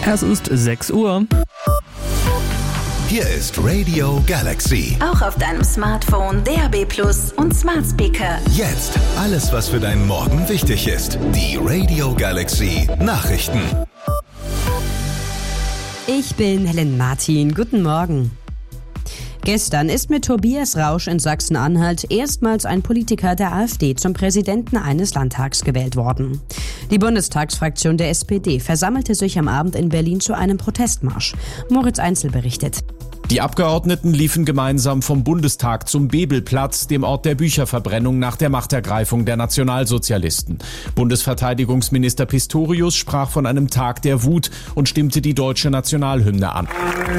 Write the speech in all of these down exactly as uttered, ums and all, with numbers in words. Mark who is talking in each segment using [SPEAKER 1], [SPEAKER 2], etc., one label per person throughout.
[SPEAKER 1] Es ist sechs Uhr.
[SPEAKER 2] Hier ist Radio Galaxy.
[SPEAKER 3] Auch auf deinem Smartphone, D A B plus und Smart Speaker.
[SPEAKER 2] Jetzt alles, was für deinen Morgen wichtig ist. Die Radio Galaxy Nachrichten.
[SPEAKER 4] Ich bin Helen Martin. Guten Morgen. Gestern ist mit Tobias Rausch in Sachsen-Anhalt erstmals ein Politiker der AfD zum Präsidenten eines Landtags gewählt worden. Die Bundestagsfraktion der S P D versammelte sich am Abend in Berlin zu einem Protestmarsch. Moritz Einzel berichtet.
[SPEAKER 5] Die Abgeordneten liefen gemeinsam vom Bundestag zum Bebelplatz, dem Ort der Bücherverbrennung nach der Machtergreifung der Nationalsozialisten. Bundesverteidigungsminister Pistorius sprach von einem Tag der Wut und stimmte die deutsche Nationalhymne an.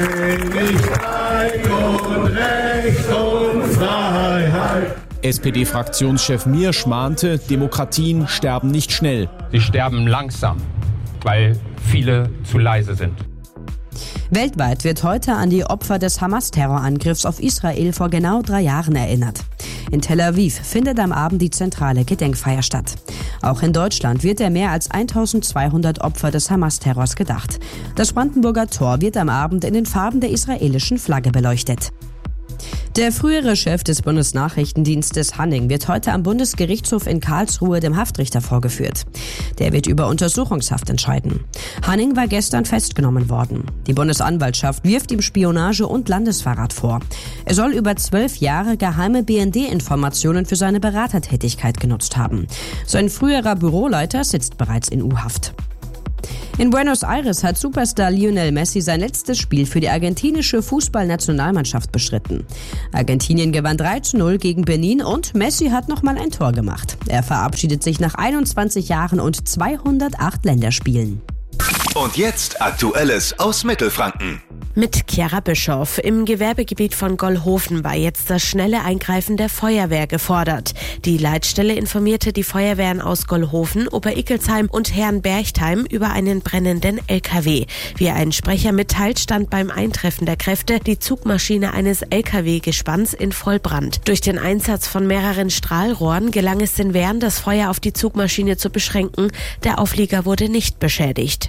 [SPEAKER 5] Recht und Freiheit. S P D-Fraktionschef Miersch mahnte, Demokratien sterben nicht schnell.
[SPEAKER 6] Sie sterben langsam, weil viele zu leise sind.
[SPEAKER 4] Weltweit wird heute an die Opfer des Hamas-Terrorangriffs auf Israel vor genau drei Jahren erinnert. In Tel Aviv findet am Abend die zentrale Gedenkfeier statt. Auch in Deutschland wird der mehr als eintausendzweihundert Opfer des Hamas-Terrors gedacht. Das Brandenburger Tor wird am Abend in den Farben der israelischen Flagge beleuchtet. Der frühere Chef des Bundesnachrichtendienstes Hanning wird heute am Bundesgerichtshof in Karlsruhe dem Haftrichter vorgeführt. Der wird über Untersuchungshaft entscheiden. Hanning war gestern festgenommen worden. Die Bundesanwaltschaft wirft ihm Spionage und Landesverrat vor. Er soll über zwölf Jahre geheime B N D-Informationen für seine Beratertätigkeit genutzt haben. Sein früherer Büroleiter sitzt bereits in U-Haft. In Buenos Aires hat Superstar Lionel Messi sein letztes Spiel für die argentinische Fußballnationalmannschaft bestritten. Argentinien gewann drei zu null gegen Benin und Messi hat nochmal ein Tor gemacht. Er verabschiedet sich nach einundzwanzig Jahren und zweihundertacht Länderspielen.
[SPEAKER 2] Und jetzt Aktuelles aus Mittelfranken.
[SPEAKER 7] Mit Chiara Bischoff. Im Gewerbegebiet von Gollhofen war jetzt das schnelle Eingreifen der Feuerwehr gefordert. Die Leitstelle informierte die Feuerwehren aus Gollhofen, Ober-Ickelsheim und Herrenberchtheim über einen brennenden L K W. Wie ein Sprecher mitteilt, stand beim Eintreffen der Kräfte die Zugmaschine eines L K W-Gespanns in Vollbrand. Durch den Einsatz von mehreren Strahlrohren gelang es den Wehren, das Feuer auf die Zugmaschine zu beschränken. Der Auflieger wurde nicht beschädigt.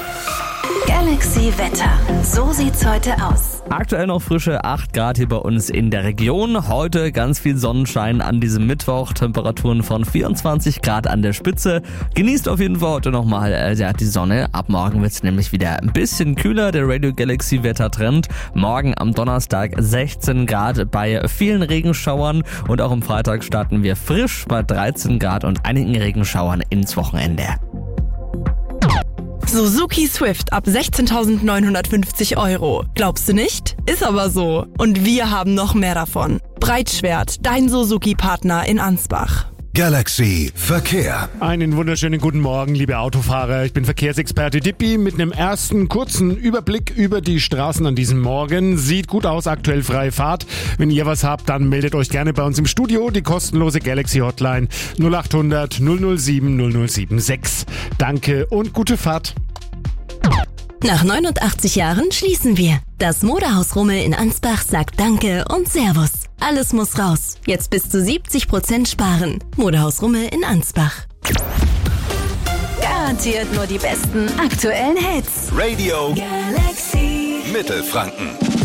[SPEAKER 3] Galaxy Wetter. So sieht's heute aus.
[SPEAKER 1] Aktuell noch frische acht Grad hier bei uns in der Region. Heute ganz viel Sonnenschein an diesem Mittwoch. Temperaturen von vierundzwanzig Grad an der Spitze. Genießt auf jeden Fall heute nochmal äh, ja, die Sonne. Ab morgen wird's nämlich wieder ein bisschen kühler. Der Radio Galaxy Wettertrend. Morgen am Donnerstag sechzehn Grad bei vielen Regenschauern. Und auch am Freitag starten wir frisch bei dreizehn Grad und einigen Regenschauern ins Wochenende.
[SPEAKER 8] Suzuki Swift ab sechzehntausendneunhundertfünfzig Euro. Glaubst du nicht? Ist aber so. Und wir haben noch mehr davon. Breitschwert, dein Suzuki-Partner in Ansbach.
[SPEAKER 2] Galaxy Verkehr.
[SPEAKER 9] Einen wunderschönen guten Morgen, liebe Autofahrer. Ich bin Verkehrsexperte Dippi mit einem ersten kurzen Überblick über die Straßen an diesem Morgen. Sieht gut aus, aktuell freie Fahrt. Wenn ihr was habt, dann meldet euch gerne bei uns im Studio. Die kostenlose Galaxy Hotline null achthundert null null sieben null null sieben sechs. Danke und gute Fahrt.
[SPEAKER 10] Nach neunundachtzig Jahren schließen wir. Das Modehaus Rummel in Ansbach sagt Danke und Servus. Alles muss raus. Jetzt bis zu siebzig Prozent sparen. Modehaus Rummel in Ansbach.
[SPEAKER 3] Garantiert nur die besten aktuellen Hits.
[SPEAKER 2] Radio
[SPEAKER 3] Galaxy
[SPEAKER 2] Mittelfranken.